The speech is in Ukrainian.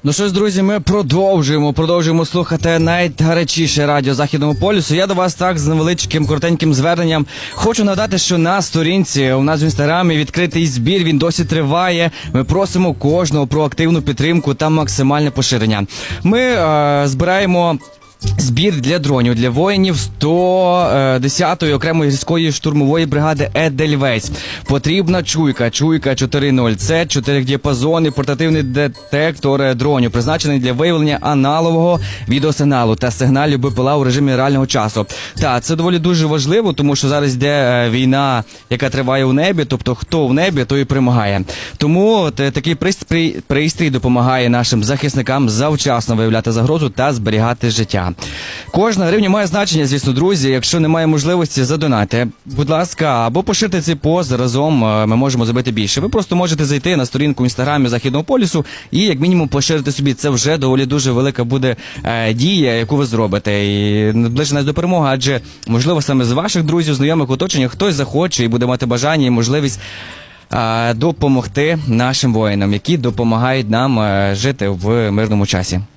Ну що ж, друзі, ми продовжуємо слухати найгарячіше радіо Західного полюсу. Я до вас так з невеличким, коротеньким зверненням хочу нагадати, що на сторінці у нас в інстаграмі відкритий збір, він досі триває. Ми просимо кожного про активну підтримку та максимальне поширення. Ми збираємо збір для дронів, для воїнів 110-ї окремої гірської штурмової бригади «Едельвейс». Потрібна чуйка 4.0. Це 4-діапазонний портативний детектор дронів, призначений для виявлення аналогового відеосигналу та сигналів БПЛА у режимі реального часу. Та це доволі дуже важливо, тому що зараз йде війна, яка триває у небі, тобто хто в небі, той і перемагає. Тому такий пристрій допомагає нашим захисникам завчасно виявляти загрозу та зберігати життя. Кожна гривня має значення, звісно, друзі. Якщо немає можливості, задонайте, будь ласка, або поширте цей пост, разом ми можемо зробити більше. Ви просто можете зайти на сторінку в інстаграмі Західного полюсу і, як мінімум, поширити собі. Це вже доволі дуже велика буде дія, яку ви зробите. І наближить нас до перемоги, адже, можливо, саме з ваших друзів, знайомих, оточення хтось захоче і буде мати бажання і можливість допомогти нашим воїнам, які допомагають нам жити в мирному часі.